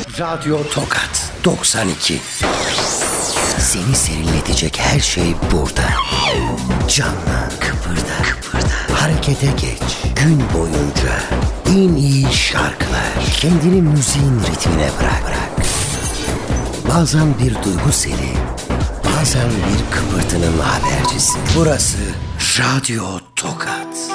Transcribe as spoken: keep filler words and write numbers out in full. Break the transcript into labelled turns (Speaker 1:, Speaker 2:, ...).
Speaker 1: Radyo Tokat doksan iki. Seni serinletecek her şey burada. Canlı, kıpırda, kıpırda, harekete geç. Gün boyunca en iyi şarkılar. Kendini müziğin ritmine bırak. bırak. Bazen bir duygu seli, bazen bir kıpırtının habercisi. Burası Radyo Tokat.